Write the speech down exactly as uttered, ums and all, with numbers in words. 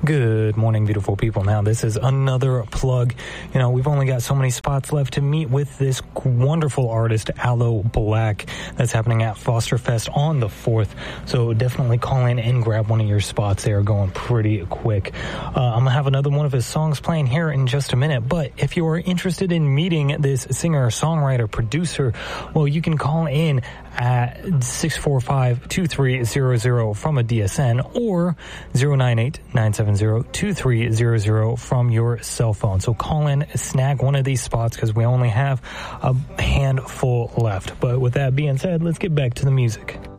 Good morning, beautiful people. Now, this is another plug. You know, we've only got so many spots left to meet with this wonderful artist, Aloe Blacc. That's happening at Foster Fest on the fourth. So definitely call in and grab one of your spots. They are going pretty quick. Uh, I'm going to have another one of his songs playing here in just a minute. But if you are interested in meeting this singer, songwriter, producer, well, you can call in at six four five, two three zero zero from a D S N or zero nine eight, nine seven zero, two three zero zero from your cell phone. So call in, snag one of these spots because we only have a handful left. But with that being said, let's get back to the music.